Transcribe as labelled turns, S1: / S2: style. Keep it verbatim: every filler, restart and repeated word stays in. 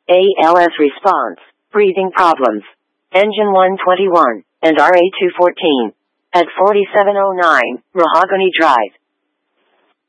S1: A L S response, breathing problems. Engine one twenty-one, and R A two fourteen. At forty-seven oh nine, Mahogany Drive.